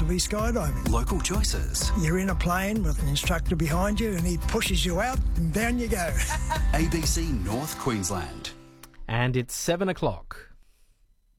be skydiving. Local choices. You're in a plane with an instructor behind you and he pushes you out and down you go. ABC North Queensland. And it's 7 o'clock.